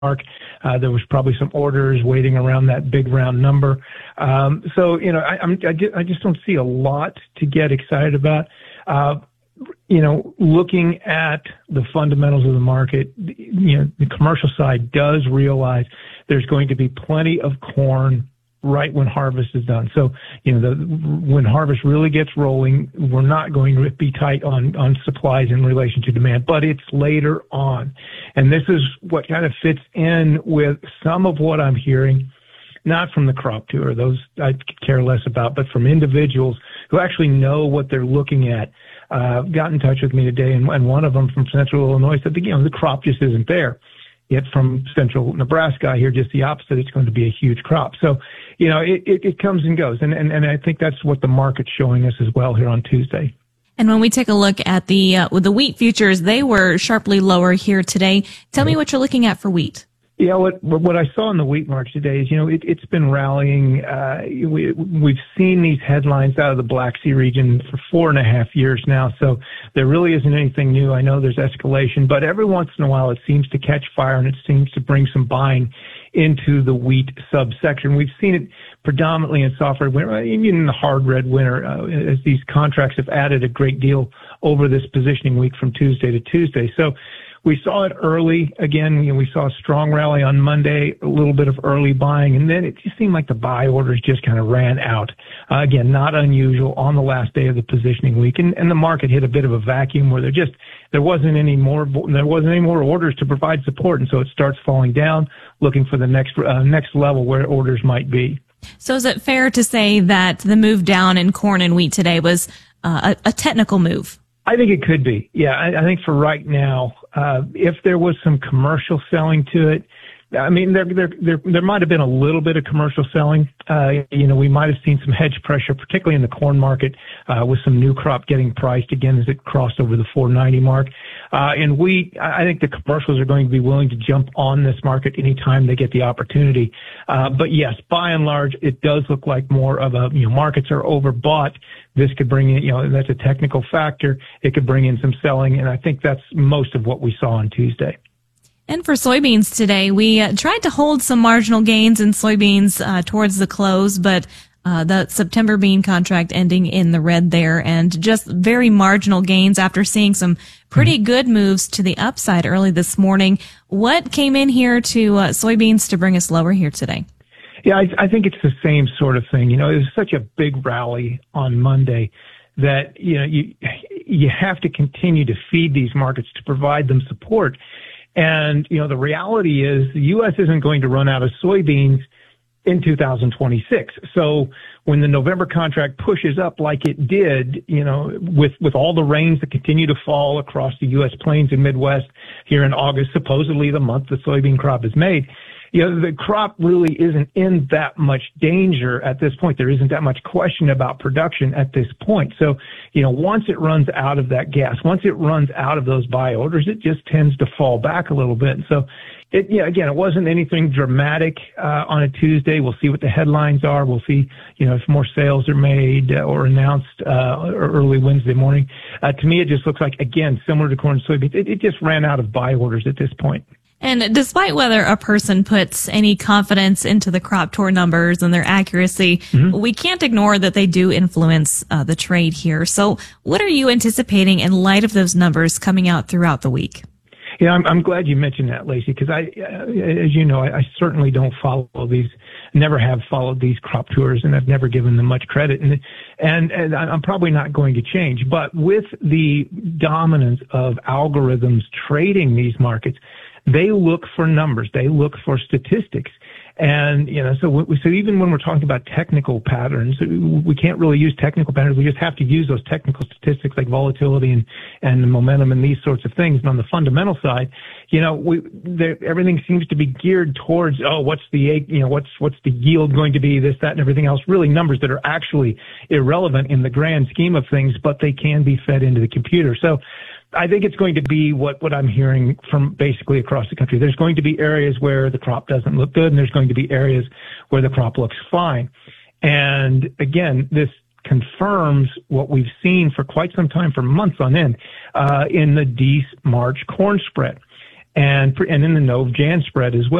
There was probably some orders waiting around that big round number. I just don't see a lot to get excited about. Looking at the fundamentals of the market, the commercial side does realize there's going to be plenty of corn right when harvest is done. So, when harvest really gets rolling, we're not going to be tight on supplies in relation to demand, but it's later on. And this is what kind of fits in with some of what I'm hearing, not from the crop tour, those I care less about, but from individuals who actually know what they're looking at. Got in touch with me today, and one of them from Central Illinois said, the crop just isn't there. Yet from Central Nebraska, I hear just the opposite. It's going to be a huge crop. So, it comes and goes. And I think that's what the market's showing us as well here on Tuesday. And when we take a look at the wheat futures, they were sharply lower here today. Tell me what you're looking at for wheat. Yeah, what I saw in the wheat market today is, it's been rallying. We've seen these headlines out of the Black Sea region for 4.5 years now, so there really isn't anything new. I know there's escalation, but every once in a while it seems to catch fire and it seems to bring some buying into the wheat subsection. We've seen it predominantly in soft red winter, even in the hard red winter, as these contracts have added a great deal over this positioning week from Tuesday to Tuesday. So we saw it early. Again, we saw a strong rally on Monday, a little bit of early buying, and then it just seemed like the buy orders just kind of ran out. Again, not unusual on the last day of the positioning week, and the market hit a bit of a vacuum where there wasn't any more orders to provide support, and so it starts falling down, looking for the next level where orders might be. So is it fair to say that the move down in corn and wheat today was a technical move? I think it could be. Yeah, I think for right now, if there was some commercial selling to it, I mean, there might have been a little bit of commercial selling. We might have seen some hedge pressure, particularly in the corn market, with some new crop getting priced again as it crossed over the 490 mark. In wheat, I think the commercials are going to be willing to jump on this market anytime they get the opportunity. But yes, by and large, it does look like more of a, markets are overbought. This could bring in, that's a technical factor. It could bring in some selling, and I think that's most of what we saw on Tuesday. And for soybeans today, we tried to hold some marginal gains in soybeans towards the close, but the September bean contract ending in the red there, and just very marginal gains after seeing some pretty good moves to the upside early this morning. What came in here to soybeans to bring us lower here today? Yeah, I think it's the same sort of thing. It was such a big rally on Monday that, you have to continue to feed these markets to provide them support. And, the reality is the U.S. isn't going to run out of soybeans in 2026. So when the November contract pushes up like it did, with all the rains that continue to fall across the U.S. plains and Midwest here in August, supposedly the month the soybean crop is made, the crop really isn't in that much danger at this point. There isn't that much question about production at this point. So, once it runs out of that gas, once it runs out of those buy orders, it just tends to fall back a little bit. And so, again, it wasn't anything dramatic on a Tuesday. We'll see what the headlines are. We'll see, if more sales are made or announced early Wednesday morning. To me, it just looks like, again, similar to corn and soybeans, it just ran out of buy orders at this point. And despite whether a person puts any confidence into the crop tour numbers and their accuracy, we can't ignore that they do influence the trade here. So what are you anticipating in light of those numbers coming out throughout the week? Yeah, I'm glad you mentioned that, Lacey, because as you know, I certainly don't follow these, never have followed these crop tours, and I've never given them much credit, and I'm probably not going to change. But with the dominance of algorithms trading these markets, they look for numbers, they look for statistics. And, so even when we're talking about technical patterns, we can't really use technical patterns. We just have to use those technical statistics like volatility and the momentum and these sorts of things. And on the fundamental side, everything seems to be geared towards, what's the yield going to be, this, that, and everything else, really numbers that are actually irrelevant in the grand scheme of things, but they can be fed into the computer. So I think it's going to be what I'm hearing from basically across the country. There's going to be areas where the crop doesn't look good, and there's going to be areas where the crop looks fine. And again, this confirms what we've seen for quite some time, for months on end, in the March corn spread. and in the Nov Jan spread as well.